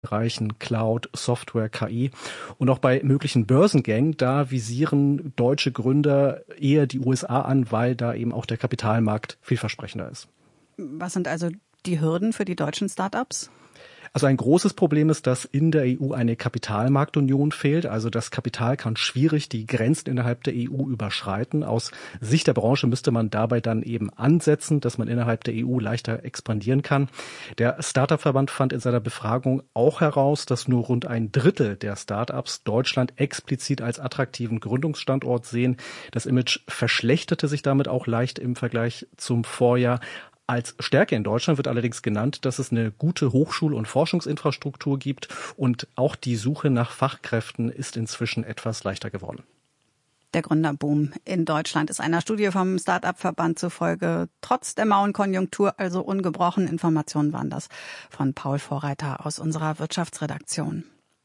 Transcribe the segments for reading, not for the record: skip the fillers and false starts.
Bereichen Cloud, Software, KI und auch bei möglichen Börsengängen, da visieren deutsche Gründer eher die USA an, weil da eben auch der Kapitalmarkt vielversprechender ist. Was sind also die Hürden für die deutschen Startups? Also ein großes Problem ist, dass in der EU eine Kapitalmarktunion fehlt. Also das Kapital kann schwierig die Grenzen innerhalb der EU überschreiten. Aus Sicht der Branche müsste man dabei dann eben ansetzen, dass man innerhalb der EU leichter expandieren kann. Der Startup-Verband fand in seiner Befragung auch heraus, dass nur rund ein Drittel der Startups Deutschland explizit als attraktiven Gründungsstandort sehen. Das Image verschlechterte sich damit auch leicht im Vergleich zum Vorjahr. Als Stärke in Deutschland wird allerdings genannt, dass es eine gute Hochschul- und Forschungsinfrastruktur gibt und auch die Suche nach Fachkräften ist inzwischen etwas leichter geworden. Der Gründerboom in Deutschland ist einer Studie vom Start-up-Verband zufolge trotz der mauen Konjunktur also ungebrochen. Informationen waren das von Paul Vorreiter aus unserer Wirtschaftsredaktion.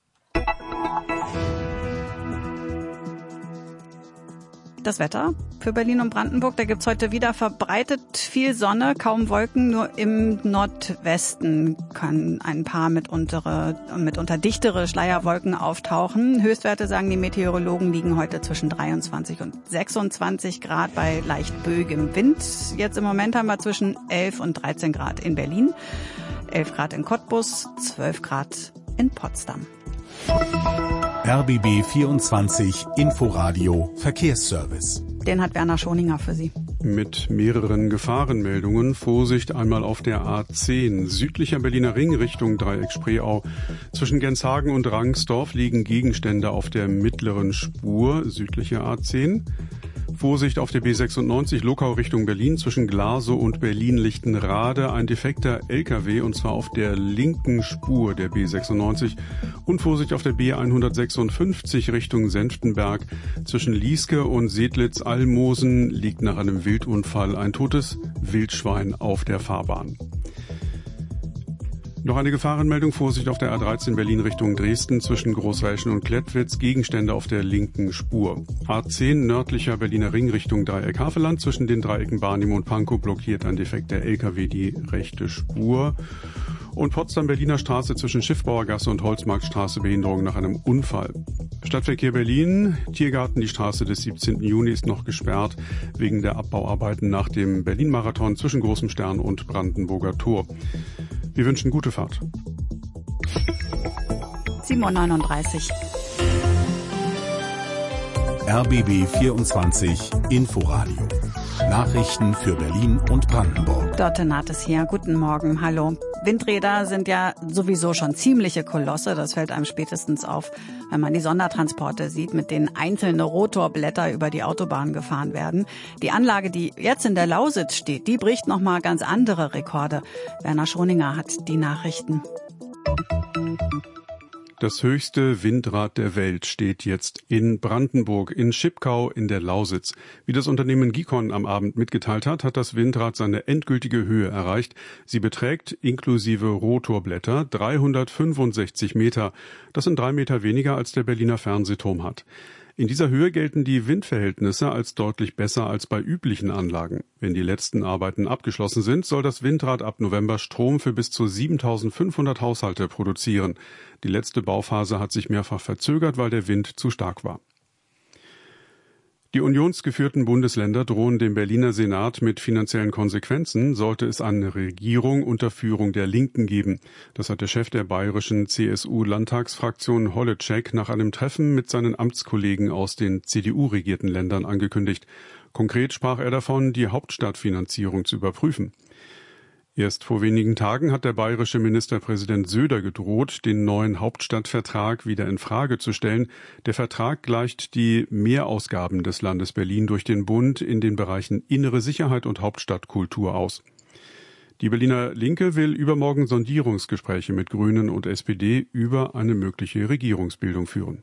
Das Wetter für Berlin und Brandenburg, da gibt's heute wieder verbreitet viel Sonne, kaum Wolken, nur im Nordwesten können ein paar mitunter dichtere Schleierwolken auftauchen. Höchstwerte, sagen die Meteorologen, liegen heute zwischen 23 und 26 Grad bei leicht böigem Wind. Jetzt im Moment haben wir zwischen 11 und 13 Grad in Berlin, 11 Grad in Cottbus, 12 Grad in Potsdam. RBB 24 Inforadio Verkehrsservice. Den hat Werner Schoninger für Sie. Mit mehreren Gefahrenmeldungen. Vorsicht einmal auf der A10. Südlicher Berliner Ring Richtung Dreieck Spreeau. Zwischen Genshagen und Rangsdorf liegen Gegenstände auf der mittleren Spur. Südliche A10. Vorsicht auf der B96 Lokau Richtung Berlin zwischen Glasow und Berlin-Lichtenrade. Ein defekter LKW und zwar auf der linken Spur der B96. Und Vorsicht auf der B156 Richtung Senftenberg. Zwischen Lieske und Sedlitz-Almosen liegt nach einem Wildunfall ein totes Wildschwein auf der Fahrbahn. Noch eine Gefahrenmeldung. Vorsicht auf der A13 Berlin Richtung Dresden zwischen Großräschen und Klettwitz. Gegenstände auf der linken Spur. A10 nördlicher Berliner Ring Richtung Dreieck Havelland. Zwischen den Dreiecken Barnim und Pankow blockiert ein defekter LKW die rechte Spur. Und Potsdam-Berliner Straße zwischen Schiffbauergasse und Holzmarktstraße Behinderung nach einem Unfall. Stadtverkehr Berlin, Tiergarten, die Straße des 17. Juni ist noch gesperrt wegen der Abbauarbeiten nach dem Berlin-Marathon zwischen Großem Stern und Brandenburger Tor. Wir wünschen gute Fahrt. 7:39 Uhr. RBB 24 Inforadio. Nachrichten für Berlin und Brandenburg. Dörte Nates hier. Guten Morgen. Hallo. Windräder sind ja sowieso schon ziemliche Kolosse. Das fällt einem spätestens auf, wenn man die Sondertransporte sieht, mit denen einzelne Rotorblätter über die Autobahn gefahren werden. Die Anlage, die jetzt in der Lausitz steht, die bricht nochmal ganz andere Rekorde. Werner Schoninger hat die Nachrichten. Das höchste Windrad der Welt steht jetzt in Brandenburg, in Schipkau in der Lausitz. Wie das Unternehmen Gikon am Abend mitgeteilt hat das Windrad seine endgültige Höhe erreicht. Sie beträgt inklusive Rotorblätter 365 Meter. Das sind 3 Meter weniger, als der Berliner Fernsehturm hat. In dieser Höhe gelten die Windverhältnisse als deutlich besser als bei üblichen Anlagen. Wenn die letzten Arbeiten abgeschlossen sind, soll das Windrad ab November Strom für bis zu 7.500 Haushalte produzieren. Die letzte Bauphase hat sich mehrfach verzögert, weil der Wind zu stark war. Die unionsgeführten Bundesländer drohen dem Berliner Senat mit finanziellen Konsequenzen, sollte es eine Regierung unter Führung der Linken geben. Das hat der Chef der bayerischen CSU-Landtagsfraktion Holleczek nach einem Treffen mit seinen Amtskollegen aus den CDU-regierten Ländern angekündigt. Konkret sprach er davon, die Hauptstadtfinanzierung zu überprüfen. Erst vor wenigen Tagen hat der bayerische Ministerpräsident Söder gedroht, den neuen Hauptstadtvertrag wieder in Frage zu stellen. Der Vertrag gleicht die Mehrausgaben des Landes Berlin durch den Bund in den Bereichen innere Sicherheit und Hauptstadtkultur aus. Die Berliner Linke will übermorgen Sondierungsgespräche mit Grünen und SPD über eine mögliche Regierungsbildung führen.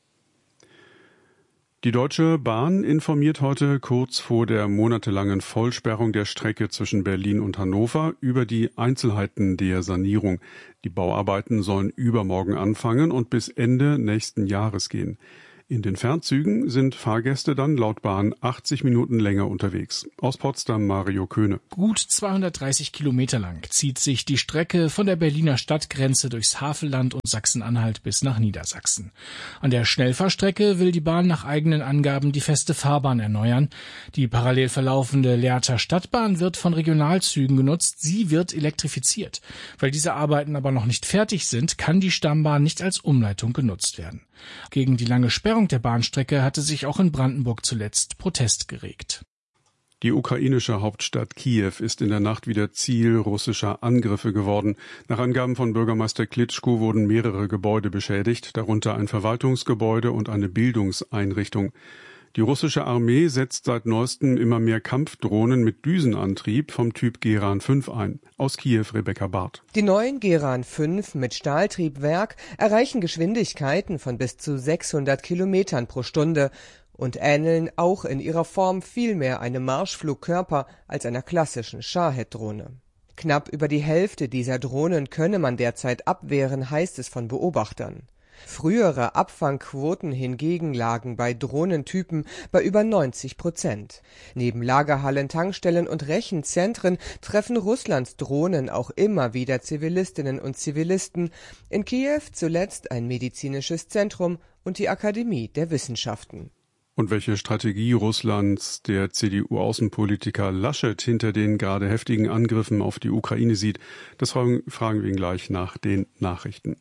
Die Deutsche Bahn informiert heute kurz vor der monatelangen Vollsperrung der Strecke zwischen Berlin und Hannover über die Einzelheiten der Sanierung. Die Bauarbeiten sollen übermorgen anfangen und bis Ende nächsten Jahres gehen. In den Fernzügen sind Fahrgäste dann laut Bahn 80 Minuten länger unterwegs. Aus Potsdam Mario Köhne. Gut 230 Kilometer lang zieht sich die Strecke von der Berliner Stadtgrenze durchs Havelland und Sachsen-Anhalt bis nach Niedersachsen. An der Schnellfahrstrecke will die Bahn nach eigenen Angaben die feste Fahrbahn erneuern. Die parallel verlaufende Lehrter Stadtbahn wird von Regionalzügen genutzt. Sie wird elektrifiziert. Weil diese Arbeiten aber noch nicht fertig sind, kann die Stammbahn nicht als Umleitung genutzt werden. Gegen die lange Sperrung der Bahnstrecke hatte sich auch in Brandenburg zuletzt Protest geregt. Die ukrainische Hauptstadt Kiew ist in der Nacht wieder Ziel russischer Angriffe geworden. Nach Angaben von Bürgermeister Klitschko wurden mehrere Gebäude beschädigt, darunter ein Verwaltungsgebäude und eine Bildungseinrichtung. Die russische Armee setzt seit neuestem immer mehr Kampfdrohnen mit Düsenantrieb vom Typ Geran 5 ein. Aus Kiew Rebecca Barth. Die neuen Geran 5 mit Stahltriebwerk erreichen Geschwindigkeiten von bis zu 600 Kilometern pro Stunde und ähneln auch in ihrer Form viel mehr einem Marschflugkörper als einer klassischen Shahed-Drohne. Knapp über die Hälfte dieser Drohnen könne man derzeit abwehren, heißt es von Beobachtern. Frühere Abfangquoten hingegen lagen bei Drohnentypen bei über 90%. Neben Lagerhallen, Tankstellen und Rechenzentren treffen Russlands Drohnen auch immer wieder Zivilistinnen und Zivilisten. In Kiew zuletzt ein medizinisches Zentrum und die Akademie der Wissenschaften. Und welche Strategie Russlands der CDU-Außenpolitiker Laschet hinter den gerade heftigen Angriffen auf die Ukraine sieht, das fragen wir ihn gleich nach den Nachrichten.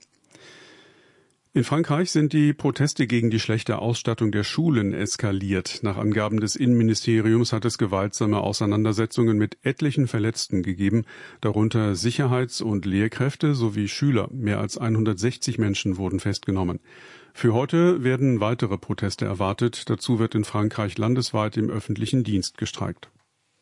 In Frankreich sind die Proteste gegen die schlechte Ausstattung der Schulen eskaliert. Nach Angaben des Innenministeriums hat es gewaltsame Auseinandersetzungen mit etlichen Verletzten gegeben, darunter Sicherheits- und Lehrkräfte sowie Schüler. Mehr als 160 Menschen wurden festgenommen. Für heute werden weitere Proteste erwartet. Dazu wird in Frankreich landesweit im öffentlichen Dienst gestreikt.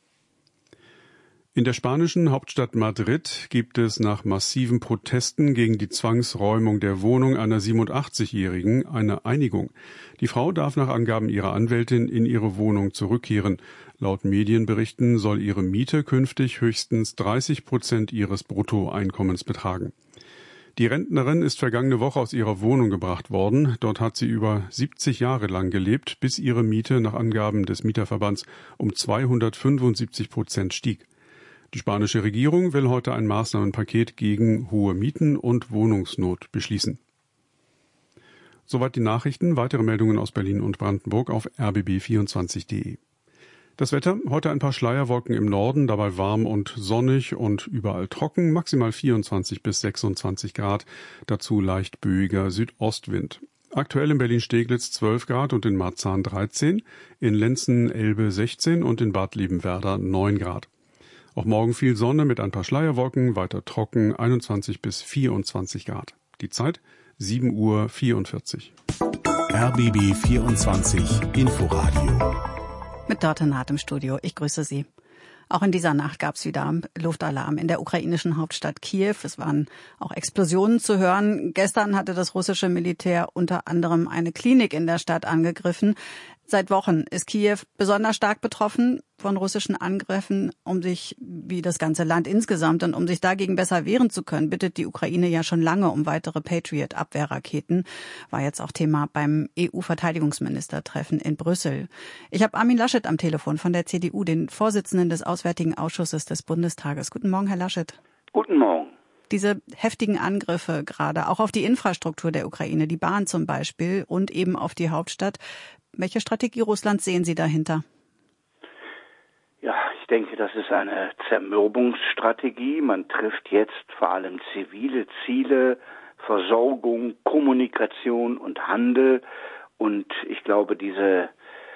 In der spanischen Hauptstadt Madrid gibt es nach massiven Protesten gegen die Zwangsräumung der Wohnung einer 87-Jährigen eine Einigung. Die Frau darf nach Angaben ihrer Anwältin in ihre Wohnung zurückkehren. Laut Medienberichten soll ihre Miete künftig höchstens 30% ihres Bruttoeinkommens betragen. Die Rentnerin ist vergangene Woche aus ihrer Wohnung gebracht worden. Dort hat sie über 70 Jahre lang gelebt, bis ihre Miete nach Angaben des Mieterverbands um 275% stieg. Die spanische Regierung will heute ein Maßnahmenpaket gegen hohe Mieten und Wohnungsnot beschließen. Soweit die Nachrichten. Weitere Meldungen aus Berlin und Brandenburg auf rbb24.de. Das Wetter, heute ein paar Schleierwolken im Norden, dabei warm und sonnig und überall trocken, maximal 24 bis 26 Grad, dazu leicht böiger Südostwind. Aktuell in Berlin-Steglitz 12 Grad und in Marzahn 13, in Lenzen-Elbe 16 und in Bad Liebenwerda 9 Grad. Auch morgen viel Sonne mit ein paar Schleierwolken, weiter trocken, 21 bis 24 Grad. Die Zeit 7:44 Uhr. RBB 24 Inforadio. Mit Dörte Naht im Studio. Ich grüße Sie. Auch in dieser Nacht gab es wieder Luftalarm in der ukrainischen Hauptstadt Kiew. Es waren auch Explosionen zu hören. Gestern hatte das russische Militär unter anderem eine Klinik in der Stadt angegriffen. Seit Wochen ist Kiew besonders stark betroffen von russischen Angriffen, um sich, wie das ganze Land insgesamt, und um sich dagegen besser wehren zu können, bittet die Ukraine ja schon lange um weitere Patriot-Abwehrraketen. War jetzt auch Thema beim EU-Verteidigungsministertreffen in Brüssel. Ich habe Armin Laschet am Telefon von der CDU, den Vorsitzenden des Auswärtigen Ausschusses des Bundestages. Guten Morgen, Herr Laschet. Guten Morgen. Diese heftigen Angriffe gerade, auch auf die Infrastruktur der Ukraine, die Bahn zum Beispiel und eben auf die Hauptstadt. Welche Strategie Russlands sehen Sie dahinter? Ja, ich denke, das ist eine Zermürbungsstrategie. Man trifft jetzt vor allem zivile Ziele, Versorgung, Kommunikation und Handel. Und ich glaube, diese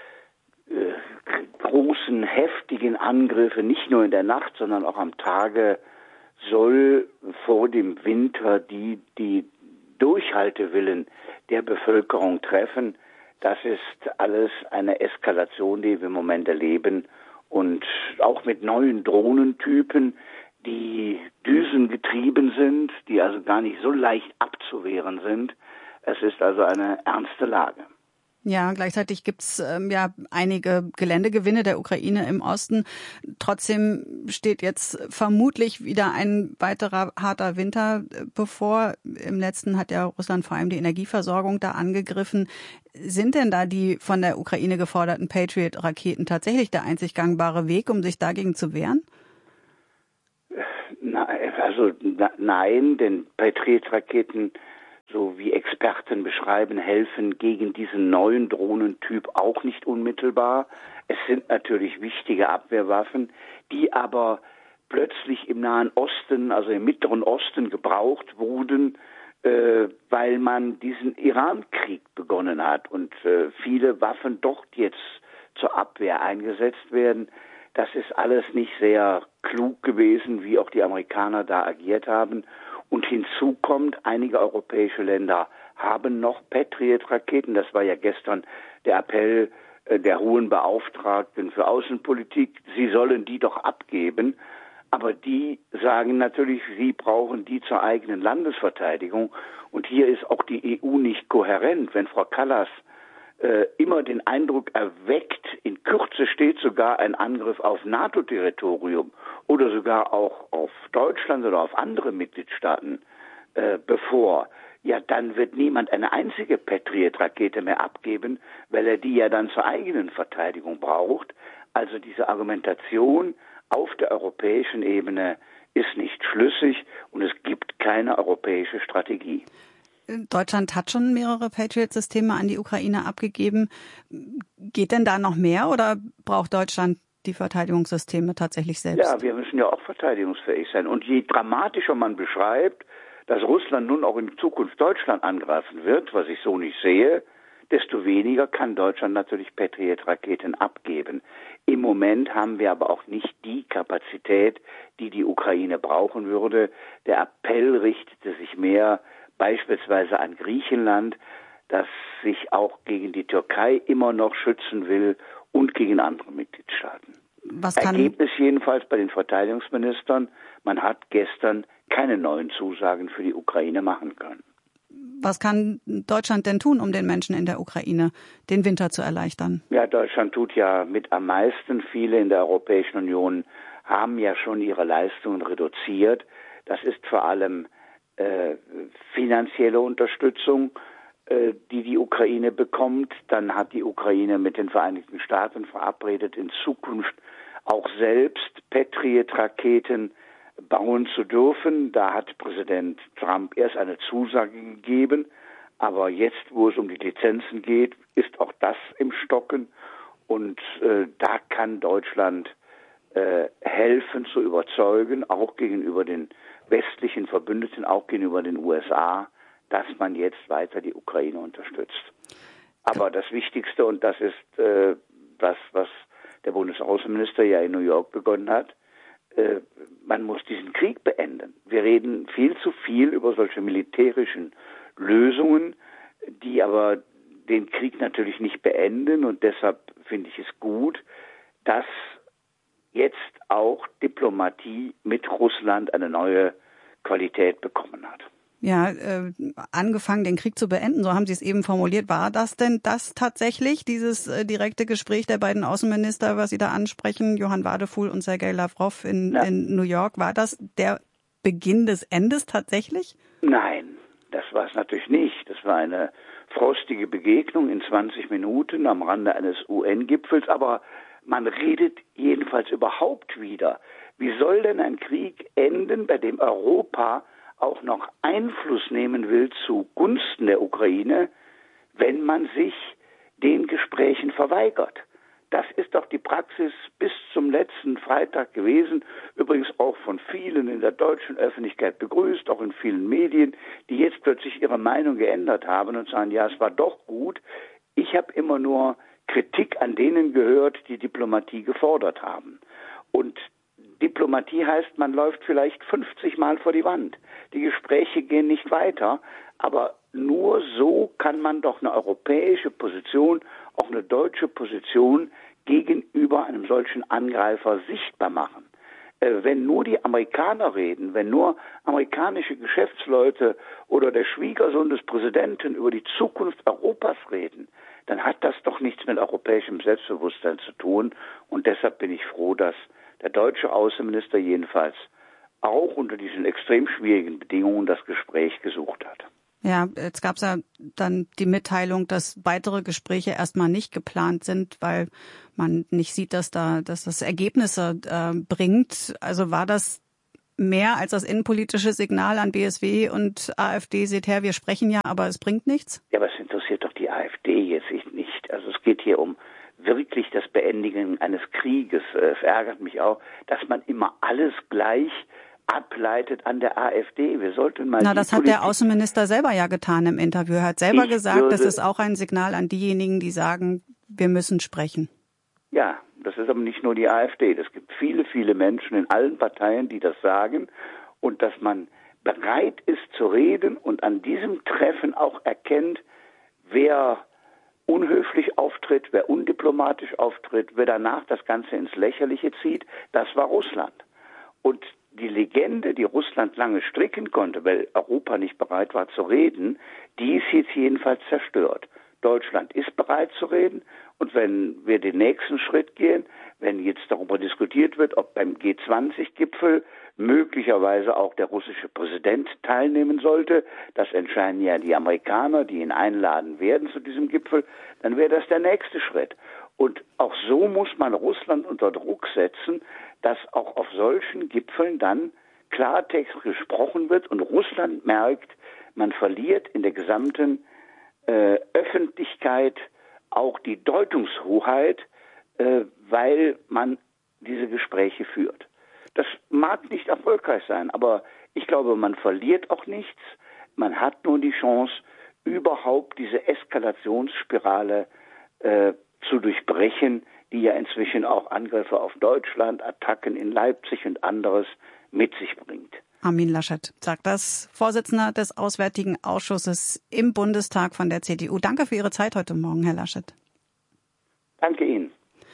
großen, heftigen Angriffe, nicht nur in der Nacht, sondern auch am Tage, soll vor dem Winter die Durchhaltewillen der Bevölkerung treffen. Das ist alles eine Eskalation, die wir im Moment erleben. Und auch mit neuen Drohnentypen, die düsengetrieben sind, die also gar nicht so leicht abzuwehren sind. Es ist also eine ernste Lage. Ja, gleichzeitig gibt's ja einige Geländegewinne der Ukraine im Osten. Trotzdem steht jetzt vermutlich wieder ein weiterer harter Winter bevor. Im letzten hat ja Russland vor allem die Energieversorgung da angegriffen. Sind denn da die von der Ukraine geforderten Patriot-Raketen tatsächlich der einzig gangbare Weg, um sich dagegen zu wehren? Nein, denn Patriot-Raketen, so wie Experten beschreiben, helfen gegen diesen neuen Drohnentyp auch nicht unmittelbar. Es sind natürlich wichtige Abwehrwaffen, die aber plötzlich im Nahen Osten, also im Mittleren Osten gebraucht wurden, weil man diesen Iran-Krieg begonnen hat und viele Waffen dort jetzt zur Abwehr eingesetzt werden. Das ist alles nicht sehr klug gewesen, wie auch die Amerikaner da agiert haben. Und hinzu kommt, einige europäische Länder haben noch Patriot-Raketen. Das war ja gestern der Appell der hohen Beauftragten für Außenpolitik. Sie sollen die doch abgeben. Aber die sagen natürlich, sie brauchen die zur eigenen Landesverteidigung. Und hier ist auch die EU nicht kohärent. Wenn Frau Kallas immer den Eindruck erweckt, in Kürze steht sogar ein Angriff auf NATO-Territorium oder sogar auch auf Deutschland oder auf andere Mitgliedstaaten bevor, ja, dann wird niemand eine einzige Patriot-Rakete mehr abgeben, weil er die ja dann zur eigenen Verteidigung braucht. Also diese Argumentation auf der europäischen Ebene ist nicht schlüssig und es gibt keine europäische Strategie. Deutschland hat schon mehrere Patriot-Systeme an die Ukraine abgegeben. Geht denn da noch mehr oder braucht Deutschland die Verteidigungssysteme tatsächlich selbst? Ja, wir müssen ja auch verteidigungsfähig sein. Und je dramatischer man beschreibt, dass Russland nun auch in Zukunft Deutschland angreifen wird, was ich so nicht sehe, desto weniger kann Deutschland natürlich Patriot-Raketen abgeben. Im Moment haben wir aber auch nicht die Kapazität, die die Ukraine brauchen würde. Der Appell richtete sich mehr beispielsweise an Griechenland, das sich auch gegen die Türkei immer noch schützen will und gegen andere Mitgliedstaaten. Ergebnis jedenfalls bei den Verteidigungsministern, man hat gestern keine neuen Zusagen für die Ukraine machen können. Was kann Deutschland denn tun, um den Menschen in der Ukraine den Winter zu erleichtern? Ja, Deutschland tut ja mit am meisten. Viele in der Europäischen Union haben ja schon ihre Leistungen reduziert. Das ist vor allem finanzielle Unterstützung, die die Ukraine bekommt. Dann hat die Ukraine mit den Vereinigten Staaten verabredet, in Zukunft auch selbst Patriot-Raketen bauen zu dürfen. Da hat Präsident Trump erst eine Zusage gegeben, aber jetzt, wo es um die Lizenzen geht, ist auch das im Stocken und da kann Deutschland helfen zu überzeugen, auch gegenüber den westlichen Verbündeten, auch gegenüber den USA, dass man jetzt weiter die Ukraine unterstützt. Aber das Wichtigste, und das ist das, was der Bundesaußenminister ja in New York begonnen hat, man muss diesen Krieg beenden. Wir reden viel zu viel über solche militärischen Lösungen, die aber den Krieg natürlich nicht beenden. Und deshalb finde ich es gut, dass jetzt auch Diplomatie mit Russland eine neue Qualität bekommen hat. Ja, angefangen, den Krieg zu beenden, so haben Sie es eben formuliert. War das denn das tatsächlich, dieses direkte Gespräch der beiden Außenminister, was Sie da ansprechen, Johann Wadefuhl und Sergei Lavrov in New York, war das der Beginn des Endes tatsächlich? Nein, das war es natürlich nicht. Das war eine frostige Begegnung in 20 Minuten am Rande eines UN-Gipfels, aber man redet jedenfalls überhaupt wieder. Wie soll denn ein Krieg enden, bei dem Europa auch noch Einfluss nehmen will zugunsten der Ukraine, wenn man sich den Gesprächen verweigert? Das ist doch die Praxis bis zum letzten Freitag gewesen, übrigens auch von vielen in der deutschen Öffentlichkeit begrüßt, auch in vielen Medien, die jetzt plötzlich ihre Meinung geändert haben und sagen, ja, es war doch gut. Ich habe immer nur Kritik an denen gehört, die Diplomatie gefordert haben. Und Diplomatie heißt, man läuft vielleicht 50 Mal vor die Wand. Die Gespräche gehen nicht weiter, aber nur so kann man doch eine europäische Position, auch eine deutsche Position gegenüber einem solchen Angreifer sichtbar machen. Wenn nur die Amerikaner reden, wenn nur amerikanische Geschäftsleute oder der Schwiegersohn des Präsidenten über die Zukunft Europas reden, dann hat das doch nichts mit europäischem Selbstbewusstsein zu tun. Und deshalb bin ich froh, dass der deutsche Außenminister jedenfalls auch unter diesen extrem schwierigen Bedingungen das Gespräch gesucht hat. Ja, jetzt gab es ja dann die Mitteilung, dass weitere Gespräche erstmal nicht geplant sind, weil man nicht sieht, dass das Ergebnisse bringt. Also war das mehr als das innenpolitische Signal an BSW und AfD? Seht her, wir sprechen ja, aber es bringt nichts? Ja, aber es interessiert doch die AfD jetzt nicht. Also es geht hier um wirklich das Beendigen eines Krieges. Es ärgert mich auch, dass man immer alles gleich ableitet an der AfD. Wir sollten mal. Na, das hat der Außenminister selber ja getan im Interview. Er hat selber gesagt, das ist auch ein Signal an diejenigen, die sagen, wir müssen sprechen. Ja, das ist aber nicht nur die AfD. Es gibt viele, viele Menschen in allen Parteien, die das sagen. Und dass man bereit ist zu reden und an diesem Treffen auch erkennt, wer unhöflich auftritt, wer undiplomatisch auftritt, wer danach das Ganze ins Lächerliche zieht, das war Russland. Und die Legende, die Russland lange stricken konnte, weil Europa nicht bereit war zu reden, die ist jetzt jedenfalls zerstört. Deutschland ist bereit zu reden und wenn wir den nächsten Schritt gehen, wenn jetzt darüber diskutiert wird, ob beim G20-Gipfel möglicherweise auch der russische Präsident teilnehmen sollte, das entscheiden ja die Amerikaner, die ihn einladen werden zu diesem Gipfel, dann wäre das der nächste Schritt. Und auch so muss man Russland unter Druck setzen, dass auch auf solchen Gipfeln dann Klartext gesprochen wird und Russland merkt, man verliert in der gesamten Öffentlichkeit auch die Deutungshoheit, weil man diese Gespräche führt. Das mag nicht erfolgreich sein, aber ich glaube, man verliert auch nichts. Man hat nur die Chance, überhaupt diese Eskalationsspirale zu durchbrechen, die ja inzwischen auch Angriffe auf Deutschland, Attacken in Leipzig und anderes mit sich bringt. Armin Laschet sagt das, Vorsitzender des Auswärtigen Ausschusses im Bundestag von der CDU. Danke für Ihre Zeit heute Morgen, Herr Laschet. Danke Ihnen.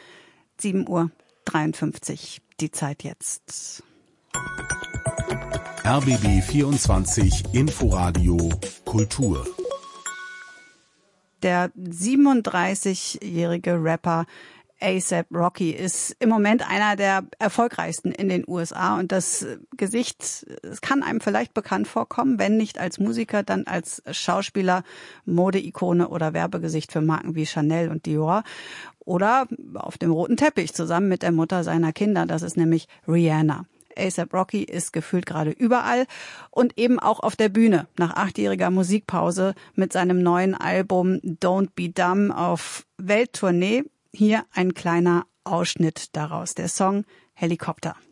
7:53 Uhr, die Zeit jetzt. RBB 24 Inforadio Kultur. Der 37-jährige Rapper A$AP Rocky ist im Moment einer der erfolgreichsten in den USA und das Gesicht, es kann einem vielleicht bekannt vorkommen, wenn nicht als Musiker, dann als Schauspieler, Modeikone oder Werbegesicht für Marken wie Chanel und Dior oder auf dem roten Teppich zusammen mit der Mutter seiner Kinder, das ist nämlich Rihanna. A$AP Rocky ist gefühlt gerade überall und eben auch auf der Bühne nach 8-jähriger Musikpause mit seinem neuen Album Don't Be Dumb auf Welttournee. Hier ein kleiner Ausschnitt daraus, der Song Helikopter.